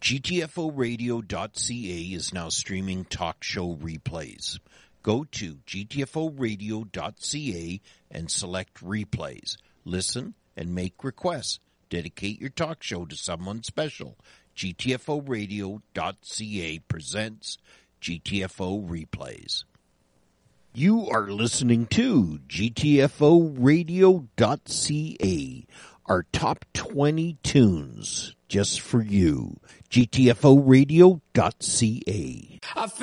GTFOradio.ca is now streaming talk show replays. Go to GTFOradio.ca and select replays. Listen and make requests. Dedicate your talk show to someone special. GTFOradio.ca presents GTFO Replays. You are listening to GTFOradio.ca, our top 20 tunes just for you. GTFOradio.ca.